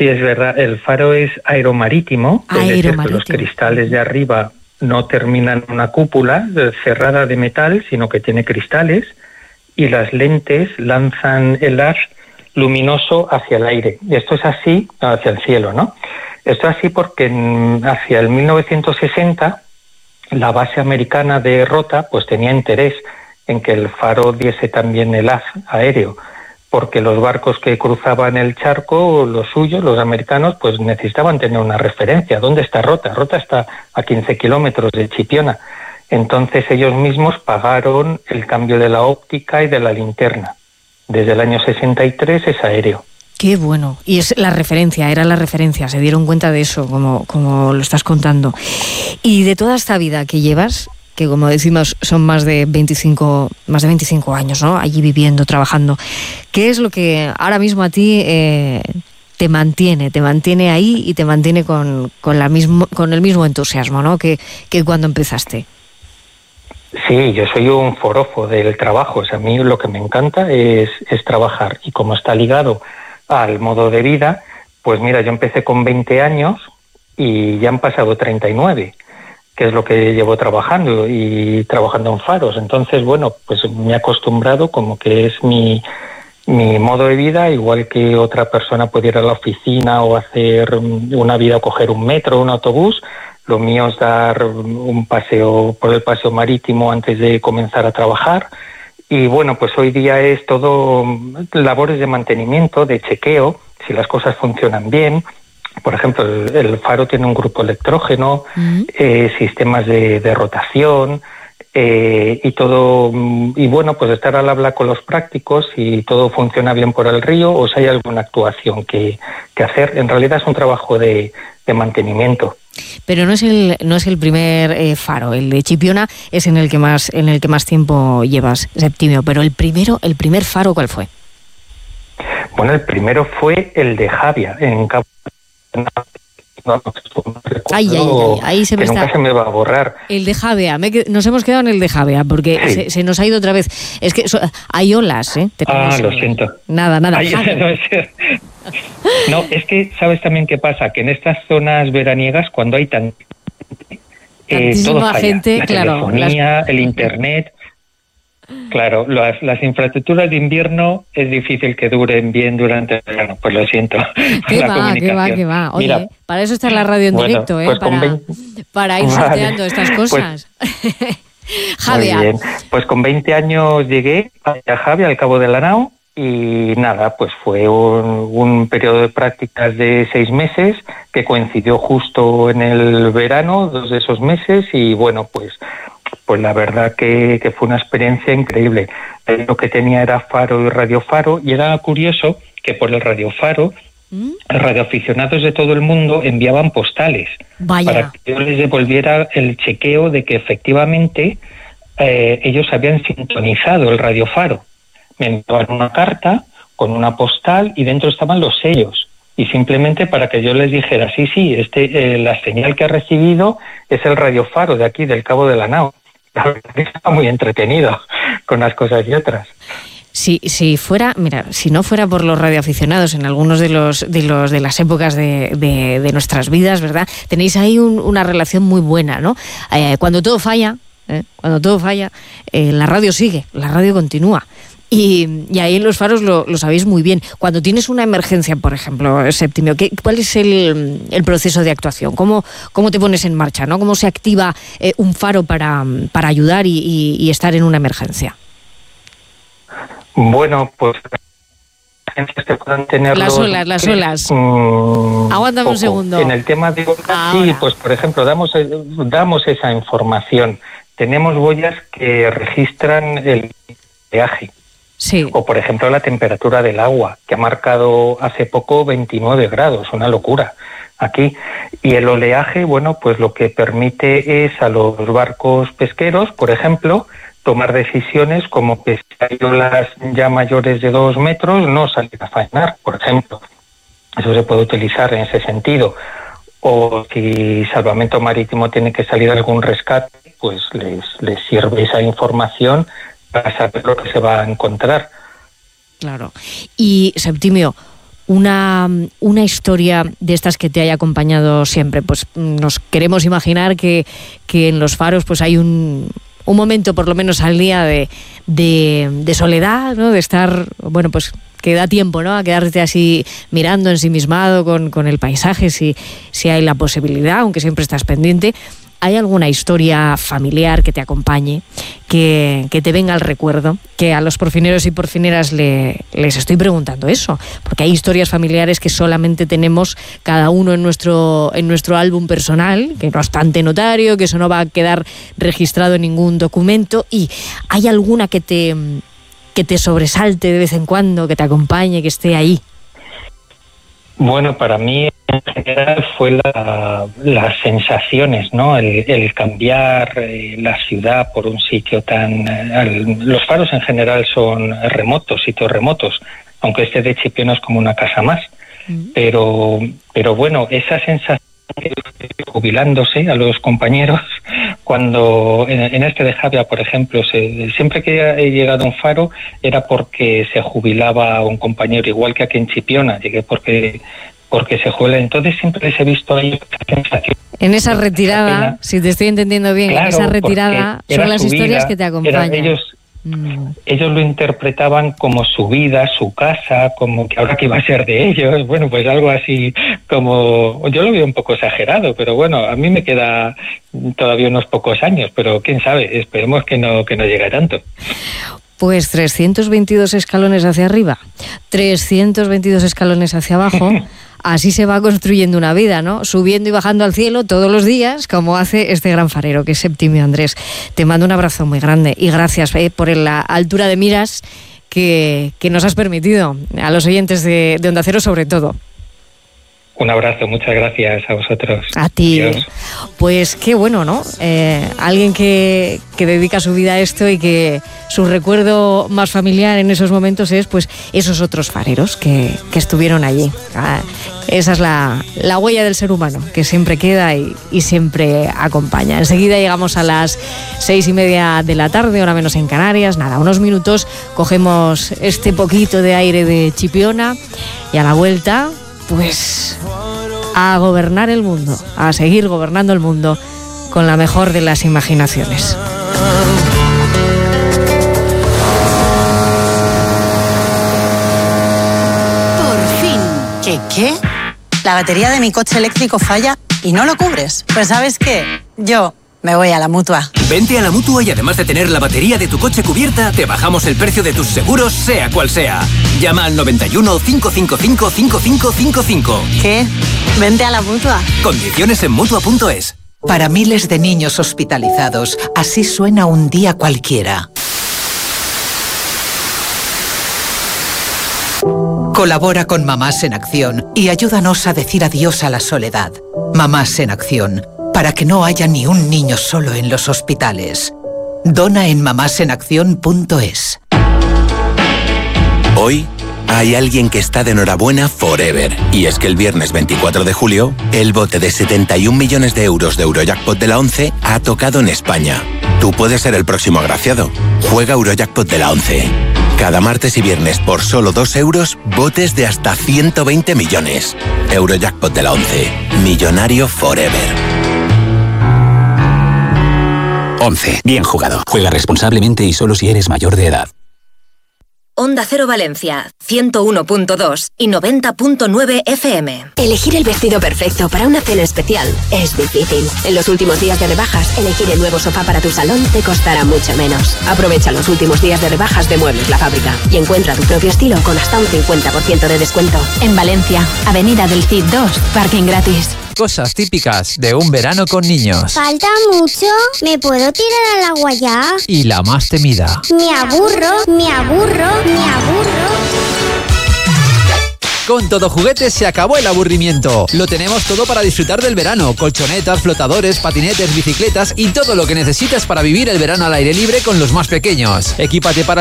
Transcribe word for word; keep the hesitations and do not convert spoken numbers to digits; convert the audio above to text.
Sí, es verdad. El faro es aeromarítimo, aeromarítimo. Es decir, que los cristales de arriba no terminan en una cúpula cerrada de metal, sino que tiene cristales, y las lentes lanzan el haz luminoso hacia el aire. Esto es así, hacia el cielo, ¿no? Esto es así porque en, hacia el mil novecientos sesenta la base americana de Rota pues tenía interés en que el faro diese también el haz aéreo, porque los barcos que cruzaban el charco, los suyos, los americanos, pues necesitaban tener una referencia. ¿Dónde está Rota? Rota está a quince kilómetros de Chipiona. Entonces ellos mismos pagaron el cambio de la óptica y de la linterna. Desde el año sesenta y tres es aéreo. Qué bueno. Y es la referencia, era la referencia. Se dieron cuenta de eso, como, como lo estás contando. Y de toda esta vida que llevas, que como decimos son más de veinticinco, más de veinticinco años, ¿no? Allí viviendo, trabajando. ¿Qué es lo que ahora mismo a ti eh, te mantiene, te mantiene ahí y te mantiene con, con, la mismo, con el mismo entusiasmo, ¿no? que, que cuando empezaste? Sí, yo soy un forofo del trabajo. O sea, a mí lo que me encanta es, es trabajar. Y como está ligado al modo de vida, pues mira, yo empecé con veinte años y ya han pasado treinta y nueve, que es lo que llevo trabajando y trabajando en faros. Entonces, bueno, pues me he acostumbrado como que es mi, mi modo de vida, igual que otra persona puede ir a la oficina o hacer una vida o coger un metro o un autobús. Lo mío es dar un paseo por el paseo marítimo antes de comenzar a trabajar. Y bueno, pues hoy día es todo labores de mantenimiento, de chequeo, si las cosas funcionan bien. Por ejemplo, el, el faro tiene un grupo electrógeno, uh-huh. eh, sistemas de, de rotación eh, y todo. Y bueno, pues estar al habla con los prácticos si todo funciona bien por el río o si hay alguna actuación que, que hacer. En realidad es un trabajo de, de mantenimiento. Pero no es el no es el primer eh, faro, el de Chipiona es en el que más en el que más tiempo llevas, Septimio, pero el primero, el primer faro, ¿cuál fue? Bueno, el primero fue el de Javia, en Cabo. Ay, ay, ay, ahí se me nunca está. se me va a borrar. El de Javea, me, nos hemos quedado en el de Javea porque sí. se, se nos ha ido otra vez. Es que so, hay olas, ¿eh? Tenemos, ah, lo siento. Nada, nada. Ay, no, es, no, es que sabes también qué pasa, que en estas zonas veraniegas cuando hay tan eh, todo falla. gente, la claro, telefonía, las... el internet. Claro, las, las infraestructuras de invierno es difícil que duren bien durante el verano, pues lo siento. ¿Qué va, qué va, qué va? Oye, Mira, para eso está la radio en bueno, directo, ¿eh? Pues para, veinte... para ir vale. sorteando estas cosas. Pues, Javia. Muy bien. Pues con veinte años llegué a Javia, al Cabo de la Nao, y nada, pues fue un, un periodo de prácticas de seis meses que coincidió justo en el verano, dos de esos meses, y bueno, pues... Pues la verdad que, que fue una experiencia increíble. Lo que tenía era faro y radiofaro, y era curioso que por el radiofaro, ¿Mm? radioaficionados de todo el mundo enviaban postales. Vaya. Para que yo les devolviera el chequeo de que efectivamente eh, ellos habían sintonizado el radiofaro. Me enviaban una carta con una postal y dentro estaban los sellos. Y simplemente para que yo les dijera, sí, sí, este, eh, la señal que ha recibido es el radiofaro de aquí, del Cabo de la Nao. La verdad que estaba muy entretenido con unas cosas y otras. Si, si fuera, mira, si no fuera por los radioaficionados en algunos de los de los de las épocas de, de, de nuestras vidas, ¿verdad? Tenéis ahí un, una relación muy buena, ¿no? Eh, cuando todo falla, ¿eh? cuando todo falla, eh, la radio sigue, la radio continúa. Y, y ahí en los faros lo, lo sabéis muy bien. Cuando tienes una emergencia, por ejemplo, Septimio, ¿qué, ¿cuál es el, el proceso de actuación? ¿Cómo, cómo te pones en marcha, ¿no? ¿Cómo se activa eh, un faro para, para ayudar y, y, y estar en una emergencia? Bueno, pues te puedan tener las olas, las olas. Um, Aguántame un segundo. En el tema de olas, sí, pues por ejemplo, damos, damos esa información. Tenemos boyas que registran el oleaje. Sí. O, por ejemplo, la temperatura del agua, que ha marcado hace poco veintinueve grados, una locura aquí. Y el oleaje, bueno, pues lo que permite es a los barcos pesqueros, por ejemplo, tomar decisiones como que si hay olas ya mayores de dos metros, no salir a faenar, por ejemplo. Eso se puede utilizar en ese sentido. O si Salvamento Marítimo tiene que salir a algún rescate, pues les, les sirve esa información para saber lo que se va a encontrar. Claro. Y, Septimio, una, una historia de estas que te haya acompañado siempre. Pues nos queremos imaginar que, que en los faros pues hay un, un momento, por lo menos al día, de, de, de soledad, ¿no? De estar, bueno, pues que da tiempo, ¿no? A quedarte así mirando, ensimismado con, con el paisaje, si, si hay la posibilidad, aunque siempre estás pendiente. ¿Hay alguna historia familiar que te acompañe, que, que te venga al recuerdo? Que a los porfineros y porfineras le, les estoy preguntando eso, porque hay historias familiares que solamente tenemos cada uno en nuestro, en nuestro álbum personal, que no está ante notario, que eso no va a quedar registrado en ningún documento. ¿Y hay alguna que te, que te sobresalte de vez en cuando, que te acompañe, que esté ahí? Bueno, para mí en general fue la, las sensaciones, ¿no? El, el cambiar eh, la ciudad por un sitio tan... Eh, los faros en general son remotos, sitios remotos, aunque este de Chipiona es como una casa más. Mm. Pero, pero bueno, esa sensación jubilándose a los compañeros, cuando en, en este de Javia, por ejemplo, se, siempre que he llegado a un faro era porque se jubilaba un compañero, igual que aquí en Chipiona, llegué porque porque se jubila, entonces siempre les he visto ahí esa sensación. En esa retirada, si te estoy entendiendo bien, claro, en esa retirada son las historias vida, que te acompañan. Ellos, mm. ellos lo interpretaban como su vida, su casa, como que ahora que iba a ser de ellos, bueno, pues algo así como, yo lo veo un poco exagerado, pero bueno, a mí me queda todavía unos pocos años, pero quién sabe, esperemos que no, que no llegue tanto. Pues trescientos veintidós escalones hacia arriba, trescientos veintidós escalones hacia abajo. Así se va construyendo una vida, ¿no? Subiendo y bajando al cielo todos los días, como hace este gran farero, que es Septimio Andrés. Te mando un abrazo muy grande y gracias eh, por la altura de miras que, que nos has permitido, a los oyentes de, de Onda Cero sobre todo. Un abrazo, muchas gracias a vosotros. A ti. Adiós. Pues qué bueno, ¿no? Eh, alguien que, que dedica su vida a esto y que su recuerdo más familiar en esos momentos es pues esos otros fareros que, que estuvieron allí. Ah, esa es la, la huella del ser humano, que siempre queda y, y siempre acompaña. Enseguida llegamos a las seis y media de la tarde, hora menos en Canarias. Nada, unos minutos, cogemos este poquito de aire de Chipiona y a la vuelta, pues a gobernar el mundo, a seguir gobernando el mundo con la mejor de las imaginaciones. Por fin. ¿Qué qué? La batería de mi coche eléctrico falla y no lo cubres. Pues ¿sabes qué? Yo me voy a la Mutua. Vente a la Mutua y además de tener la batería de tu coche cubierta, te bajamos el precio de tus seguros, sea cual sea. Llama al noventa y uno, cinco cinco cinco, cinco cinco cinco cinco. ¿Qué? Vente a la Mutua. Condiciones en Mutua punto es. Para miles de niños hospitalizados, así suena un día cualquiera. Colabora con Mamás en Acción y ayúdanos a decir adiós a la soledad. Mamás en Acción, para que no haya ni un niño solo en los hospitales. Dona en mamás en acción punto es. Hoy hay alguien que está de enhorabuena forever. Y es que el viernes veinticuatro de julio, el bote de setenta y un millones de euros de Eurojackpot de la ONCE ha tocado en España. Tú puedes ser el próximo agraciado. Juega Eurojackpot de la ONCE. Cada martes y viernes por solo dos euros, botes de hasta ciento veinte millones. Eurojackpot de la ONCE. Millonario forever. once. Bien jugado. Juega responsablemente y solo si eres mayor de edad. Onda Cero Valencia, ciento uno punto dos y noventa punto nueve F M. Elegir el vestido perfecto para una cena especial es difícil. En los últimos días de rebajas, elegir el nuevo sofá para tu salón te costará mucho menos. Aprovecha los últimos días de rebajas de Muebles La Fábrica y encuentra tu propio estilo con hasta un cincuenta por ciento de descuento. En Valencia, Avenida del Cid dos, parking gratis. Cosas típicas de un verano con niños. ¿Falta mucho? ¿Me puedo tirar al agua ya? Y la más temida. Me aburro, me aburro, me aburro. Con Todo Juguetes se acabó el aburrimiento. Lo tenemos todo para disfrutar del verano. Colchonetas, flotadores, patinetes, bicicletas y todo lo que necesitas para vivir el verano al aire libre con los más pequeños. Equípate para